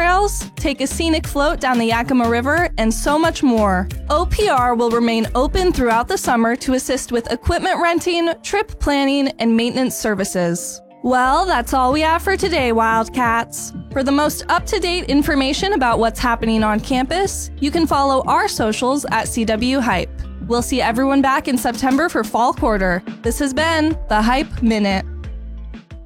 trails, take a scenic float down the Yakima River, and so much more. OPR will remain open throughout the summer to assist with equipment renting, trip planning, and maintenance services. Well, that's all we have for today, Wildcats. For the most up-to-date information about what's happening on campus, you can follow our socials at CW Hype. We'll see everyone back in September for fall quarter. This has been the Hype Minute.